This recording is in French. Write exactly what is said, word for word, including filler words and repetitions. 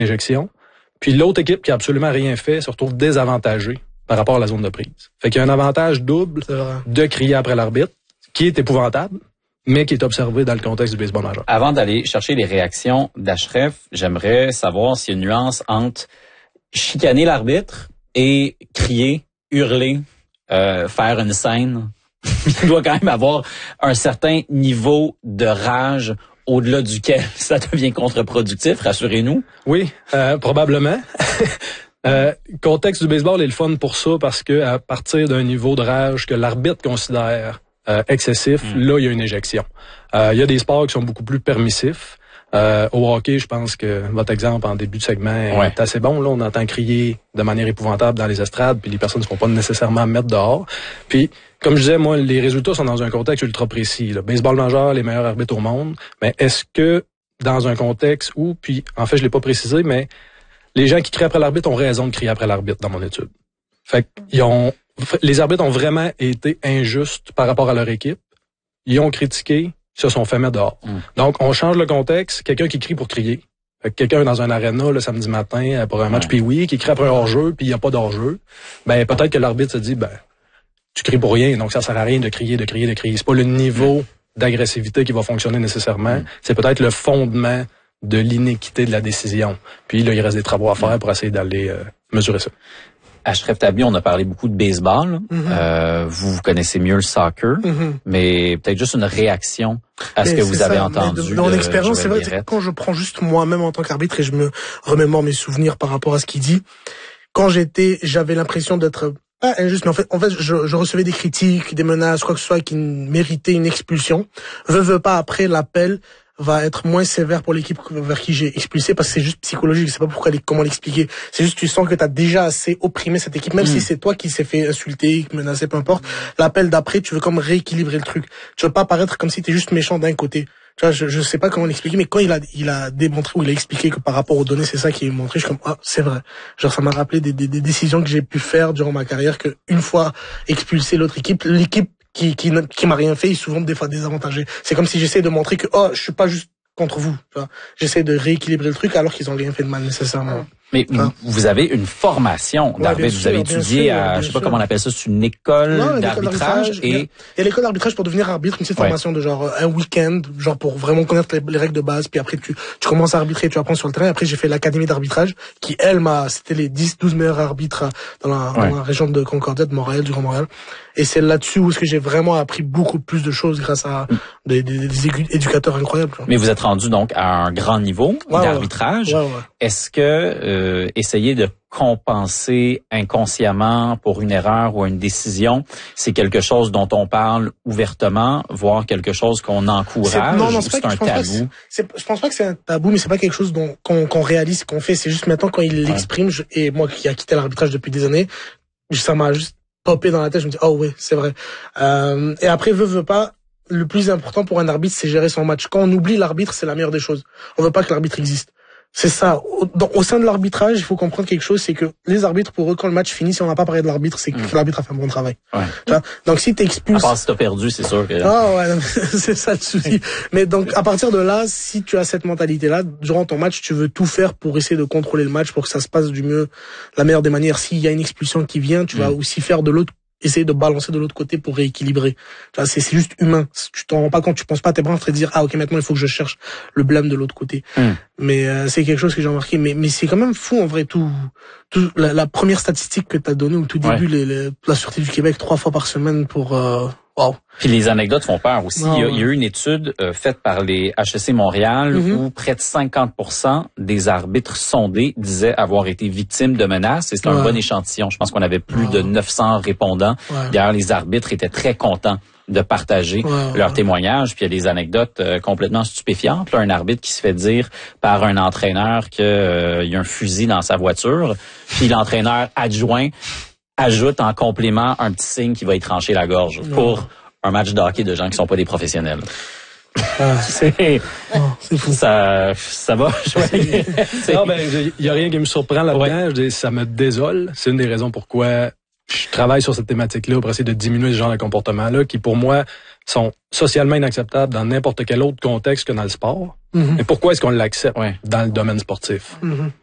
éjection. Puis l'autre équipe qui a absolument rien fait se retrouve désavantagée par rapport à la zone de prise. Fait qu'il y a un avantage double de crier après l'arbitre, qui est épouvantable, mais qui est observé dans le contexte du baseball majeur. Avant d'aller chercher les réactions d'Ashraf, j'aimerais savoir s'il y a une nuance entre chicaner l'arbitre et crier, hurler, euh, faire une scène. Il doit quand même avoir un certain niveau de rage au-delà duquel ça devient contre-productif, rassurez-nous. Oui, euh, probablement. euh, contexte du baseball est le fun pour ça parce que à partir d'un niveau de rage que l'arbitre considère euh, excessif, mm. là, il y a une éjection. Euh, il y a des sports qui sont beaucoup plus permissifs. Euh, au hockey, je pense que votre exemple en début de segment ouais. est assez bon. Là, on entend crier de manière épouvantable dans les estrades, puis les personnes ne se font pas nécessairement mettre dehors. Puis, comme je disais, moi, les résultats sont dans un contexte ultra précis. Là. Baseball majeur, les meilleurs arbitres au monde. Mais est-ce que dans un contexte où, puis en fait, je l'ai pas précisé, mais les gens qui crient après l'arbitre ont raison de crier après l'arbitre dans mon étude. Fait qu'ils ont, les arbitres ont vraiment été injustes par rapport à leur équipe. Ils ont critiqué. Se sont fait mettre dehors. Mm. Donc, on change le contexte. Quelqu'un qui crie pour crier. Quelqu'un dans un aréna le samedi matin pour un match ouais. Pee-Wee qui crie après un hors-jeu puis il n'y a pas d'hors-jeu. Ben peut-être que l'arbitre se dit ben tu cries pour rien, donc ça sert à rien de crier, de crier, de crier. C'est pas le niveau mm. d'agressivité qui va fonctionner nécessairement. Mm. C'est peut-être le fondement de l'inéquité de la décision. Puis là, il reste des travaux à faire mm. pour essayer d'aller euh, mesurer ça. Ashraf Tabi, on a parlé beaucoup de baseball. Mm-hmm. Euh, vous, vous connaissez mieux le soccer, mm-hmm. mais peut-être juste une réaction à ce mais que vous avez ça. entendu. De, dans mon expérience, c'est vrai que quand je prends juste moi-même en tant qu'arbitre et je me remémore mes souvenirs par rapport à ce qu'il dit, quand j'étais, j'avais l'impression d'être pas injuste, mais en fait, en fait, je, je recevais des critiques, des menaces, quoi que ce soit qui méritait une expulsion. Veux, veux pas, après l'appel va être moins sévère pour l'équipe vers qui j'ai expulsé parce que c'est juste psychologique, je sais pas pourquoi, comment l'expliquer. C'est juste tu sens que tu as déjà assez opprimé cette équipe, même mmh. si c'est toi qui s'est fait insulter, menacer, peu importe. L'appel d'après, tu veux comme rééquilibrer le truc. Tu veux pas paraître comme si t'es juste méchant d'un côté. Tu vois, je, je sais pas comment l'expliquer, mais quand il a, il a démontré ou il a expliqué que par rapport aux données, c'est ça qui est montré, je suis comme, ah, c'est vrai. Genre, ça m'a rappelé des, des, des décisions que j'ai pu faire durant ma carrière, que une fois expulsé l'autre équipe, l'équipe qui, qui, qui m'a rien fait, est souvent des fois désavantagée. C'est comme si j'essaie de montrer que, oh, je suis pas juste contre vous. Tu vois. J'essaie de rééquilibrer le truc alors qu'ils ont rien fait de mal nécessairement. Mais hein? vous avez une formation d'arbitre, ouais, vous avez étudié sûr, à, je sais pas sûr. comment on appelle ça, c'est une école non, d'arbitrage et... Il y a l'école d'arbitrage pour devenir arbitre, une petite ouais. formation de genre un week-end, genre pour vraiment connaître les, les règles de base, puis après tu, tu commences à arbitrer, tu apprends sur le terrain. Après j'ai fait l'académie d'arbitrage qui, elle, m'a, c'était les dix, douze meilleurs arbitres dans la, ouais. dans la région de Concordia, de Montréal, du Grand Montréal. Et c'est là-dessus où est-ce que j'ai vraiment appris beaucoup plus de choses grâce à des, des, des éducateurs incroyables. Mais vous êtes rendu donc à un grand niveau ouais, d'arbitrage. Ouais, ouais. Est-ce que euh, essayer de compenser inconsciemment pour une erreur ou une décision, c'est quelque chose dont on parle ouvertement, voire quelque chose qu'on encourage? C'est, non, non, c'est, c'est pas, un je pense tabou. Pas que c'est, je pense pas que c'est un tabou, mais c'est pas quelque chose dont, qu'on, qu'on réalise, qu'on fait. C'est juste maintenant quand il l'exprime, ouais. je, et moi qui a quitté l'arbitrage depuis des années, ça m'a juste popé dans la tête. Je me dis, oh oui, c'est vrai. Euh, et après, veut, veut pas, le plus important pour un arbitre, c'est gérer son match. Quand on oublie l'arbitre, c'est la meilleure des choses. On veut pas que l'arbitre existe. C'est ça. Au, dans, au sein de l'arbitrage, il faut comprendre quelque chose, c'est que les arbitres, pour eux, quand le match finit, si on n'a pas parlé de l'arbitre, c'est que mmh. l'arbitre a fait un bon travail. Ouais. Tu vois? Donc si t'expulses... À part si t'as perdu, c'est sûr que... Ah ouais, c'est ça le souci. Mais donc, à partir de là, si tu as cette mentalité-là, durant ton match, tu veux tout faire pour essayer de contrôler le match, pour que ça se passe du mieux, la meilleure des manières. S'il y a une expulsion qui vient, tu mmh. vas aussi faire de l'autre, essayer de balancer de l'autre côté pour rééquilibrer. Tu vois, c'est, c'est juste humain. Tu t'en rends pas compte, tu penses pas à tes bras en train de dire, ah, ok, maintenant il faut que je cherche le blâme de l'autre côté. Mm. Mais, euh, c'est quelque chose que j'ai remarqué. Mais, mais c'est quand même fou, en vrai, tout, tout, la, la première statistique que t'as donnée au tout début, ouais. les, les, la Sûreté du Québec, trois fois par semaine pour, euh, wow. Puis les anecdotes font peur aussi. Non, il, y a, ouais. il y a eu une étude euh, faite par les H E C Montréal mm-hmm. où près de cinquante pour cent des arbitres sondés disaient avoir été victimes de menaces. Et c'est un ouais. bon échantillon. Je pense qu'on avait plus ouais. de neuf cents répondants. Ouais. D'ailleurs, les arbitres étaient très contents de partager ouais, leurs ouais. témoignages. Puis il y a des anecdotes euh, complètement stupéfiantes. Là, un arbitre qui se fait dire par un entraîneur qu'il euh, y a un fusil dans sa voiture. Puis l'entraîneur adjoint ajoute en complément un petit signe qui va y trancher la gorge ouais. pour un match de hockey de gens qui sont pas des professionnels. Ah, c'est, oh, c'est fou. Ça, ça va. c'est... Non, ben, il y a rien qui me surprend là-dedans. Ouais. Je dis, ça me désole. C'est une des raisons pourquoi je travaille sur cette thématique-là pour essayer de diminuer ce genre de comportements-là qui, pour moi, sont socialement inacceptables dans n'importe quel autre contexte que dans le sport. Mm-hmm. Mais pourquoi est-ce qu'on l'accepte ouais. dans le domaine sportif? Mm-hmm.